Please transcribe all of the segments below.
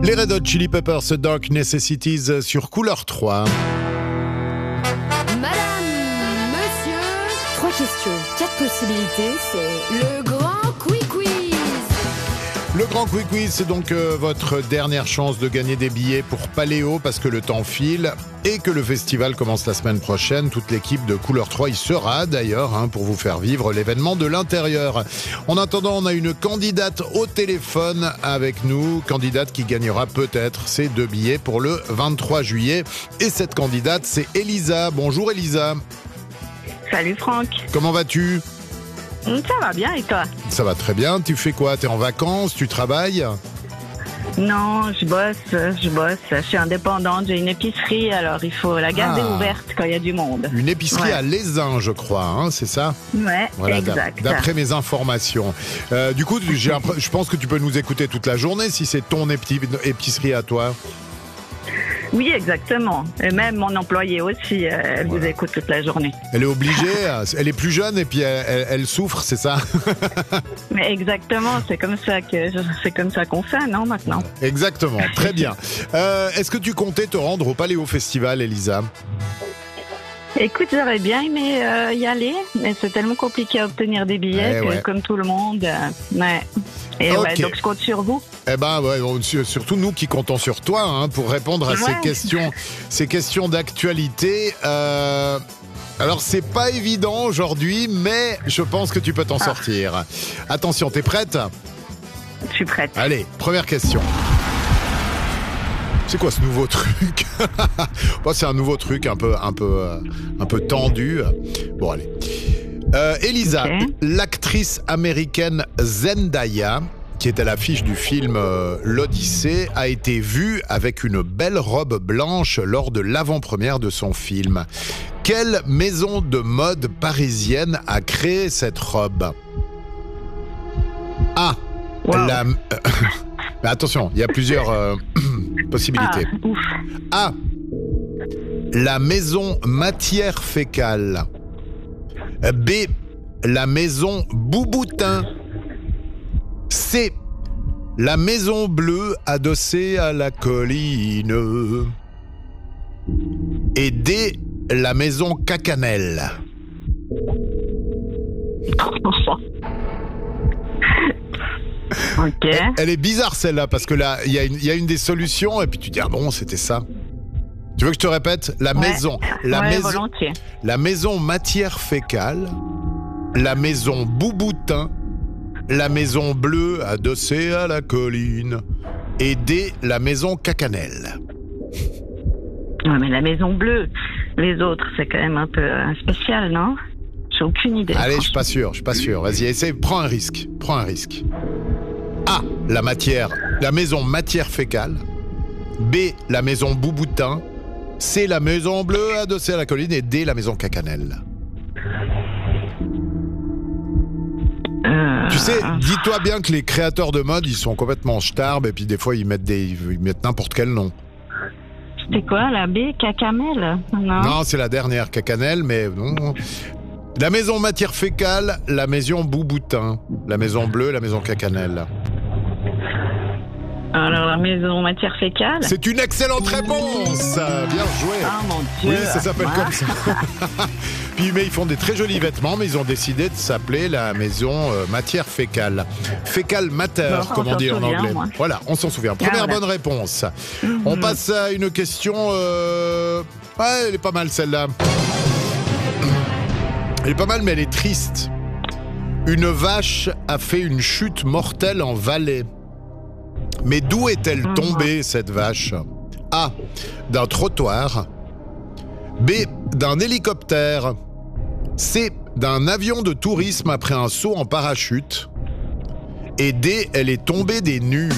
Les Red Hot Chili Peppers, Dark Necessities sur Couleur 3. Madame, monsieur, 3 questions, 4 possibilités, c'est le grand quiz. Le Grand Quiz, c'est donc votre dernière chance de gagner des billets pour Paléo parce que le temps file et que le festival commence la semaine prochaine. Toute l'équipe de Couleur 3 y sera d'ailleurs pour vous faire vivre l'événement de l'intérieur. En attendant, on a une candidate au téléphone avec nous, candidate qui gagnera peut-être ses 2 billets pour le 23 juillet. Et cette candidate, c'est Elisa. Bonjour Elisa. Salut Franck. Comment vas-tu ? Ça va bien et toi? Ça va très bien. Tu fais quoi ? T'es en vacances ? Tu travailles ? Non, je bosse. Je suis indépendante, j'ai une épicerie, alors il faut la garder ouverte quand il y a du monde. Une épicerie à Lézin, je crois, c'est ça ? Ouais, voilà, exact. D'après mes informations. Du coup, je pense que tu peux nous écouter toute la journée si c'est ton épicerie à toi. Oui, exactement. Et même mon employée aussi, elle vous écoute toute la journée. Elle est obligée, elle est plus jeune et puis elle souffre, c'est ça ? Mais exactement, c'est comme ça qu'on fait, non, maintenant ? Exactement, très bien. Est-ce que tu comptais te rendre au Paléo Festival, Elisa ? Écoute, j'aurais bien aimé y aller, mais c'est tellement compliqué à obtenir des billets que, comme tout le monde, Et okay. Donc je compte sur vous. Eh ben, surtout nous qui comptons sur toi pour répondre à ces questions d'actualité. Alors c'est pas évident aujourd'hui, mais je pense que tu peux t'en sortir. Attention, t'es prête ? Je suis prête. Allez, première question. C'est quoi ce nouveau truc ? C'est un nouveau truc un peu tendu. Bon, allez. Elisa, l'actrice américaine Zendaya, qui est à l'affiche du film L'Odyssée, a été vue avec une belle robe blanche lors de l'avant-première de son film. Quelle maison de mode parisienne a créé cette robe ? Mais attention, il y a plusieurs possibilités. A. La maison Matière Fécale. B. La maison Bouboutin. C. La maison bleue adossée à la colline. Et D. La maison Cacanel. Ok. Elle est bizarre celle-là parce que là, il y a une des solutions et puis tu dis c'était ça. Tu veux que je te répète ? La maison, volontiers. La maison Matière Fécale, la maison Bouboutin, la maison bleue adossée à la colline et D, la maison Cacanel. Ouais, mais la maison bleue, les autres, c'est quand même un peu spécial, non ? J'ai aucune idée. Allez, je suis pas sûr. Vas-y, essaye, prends un risque. A, la maison Matière Fécale. B, la maison Bouboutin. C, la maison bleue adossée à la colline. Et D, la maison Cacanel. Tu sais, dis-toi bien que les créateurs de mode, ils sont complètement starbes et puis des fois, ils mettent n'importe quel nom. C'était quoi, la B, Cacamel ? Non, c'est la dernière, Cacanel, mais non. La maison Matière Fécale, la maison Bouboutin. La maison bleue, la maison Cacanel. Alors, la maison Matière Fécale ? C'est une excellente réponse. Bien joué. Ah, mon Dieu. Oui, ça s'appelle comme ça. Puis, mais ils font des très jolis vêtements, mais ils ont décidé de s'appeler la maison Matière Fécale. Fécale mater, comme on dit en anglais. Moi. Voilà, on s'en souvient. Première bonne réponse. On passe à une question... elle est pas mal celle-là. Elle est pas mal, mais elle est triste. Une vache a fait une chute mortelle en Valais. Mais d'où est-elle tombée, cette vache ? A. D'un trottoir. B. D'un hélicoptère. C. D'un avion de tourisme après un saut en parachute. Et D. Elle est tombée des nues.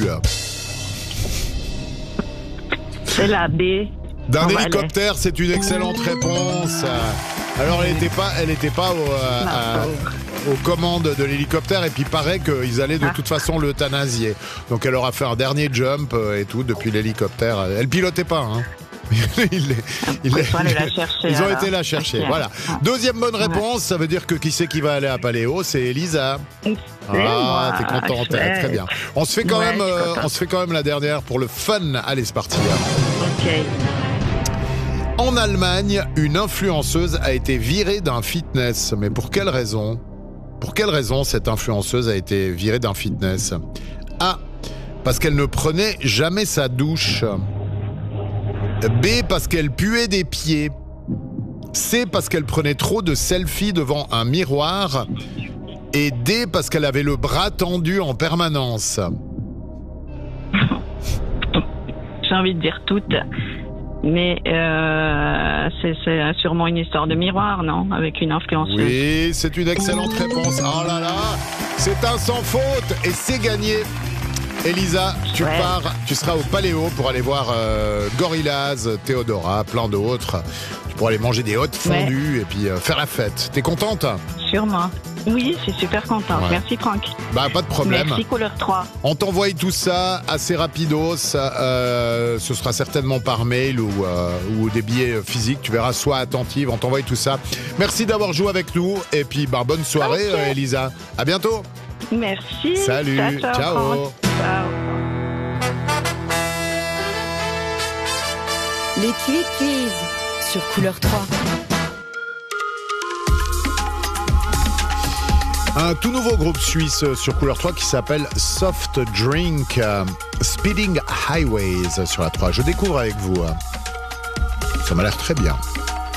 C'est la B. D'un hélicoptère, c'est une excellente réponse. Alors, elle n'était pas aux commandes de l'hélicoptère et puis il paraît qu'ils allaient de toute façon l'euthanasier. Donc elle aura fait un dernier jump et tout depuis l'hélicoptère. Elle pilotait pas, Ils ont été la chercher. Voilà. Deuxième bonne réponse, ça veut dire que qui c'est qui va aller à Paléo? C'est Elisa. Moi. T'es contente, très bien. On se fait quand même la dernière pour le fun. Allez, c'est parti. Ok. En Allemagne, une influenceuse a été virée d'un fitness. Mais pour quelle raison? Pour quelle raison cette influenceuse a été virée d'un fitness? A. Parce qu'elle ne prenait jamais sa douche. B. Parce qu'elle puait des pieds. C. Parce qu'elle prenait trop de selfies devant un miroir. Et D. Parce qu'elle avait le bras tendu en permanence. J'ai envie de dire toutes. Mais c'est sûrement une histoire de miroir, non? Avec une influenceuse. Oui, c'est une excellente réponse. Oh là là, c'est un sans faute et c'est gagné. Elisa, tu seras au Paléo pour aller voir Gorillaz, Théodora, plein d'autres. Tu pourras aller manger des hôtes fondues et puis faire la fête. T'es contente? Sûrement. Oui, je suis super contente. Ouais. Merci Franck. Pas de problème. Merci Couleur 3. On t'envoie tout ça assez rapidos. Ce sera certainement par mail ou des billets physiques. Tu verras, sois attentive. On t'envoie tout ça. Merci d'avoir joué avec nous. Et puis, bonne soirée, Elisa. À bientôt. Merci. Salut. Ciao. Ciao. Les Quiz sur Couleur 3. Un tout nouveau groupe suisse sur Couleur 3 qui s'appelle Soft Drink, Speeding Highways sur la 3. Je découvre avec vous. Ça m'a l'air très bien.